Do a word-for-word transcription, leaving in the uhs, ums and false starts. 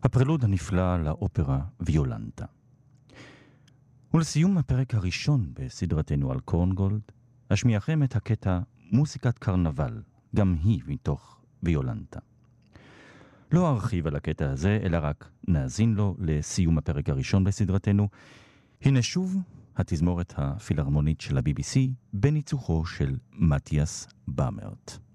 הפרלוד הנפלא לאופרה ויולנטה. ולסיום הפרק הראשון בסדרתנו על קורנגולד, אשמיעכם את הקטע מוסיקת קרנבל, גם היא מתוך ויולנטה. לא ארחיב על הקטע הזה, אלא רק נאזין לו לסיום הפרק הראשון בסדרתנו. הנה שוב התזמורת הפילהרמונית של ה-בי בי סי בניצוחו של מתיאס באמרט.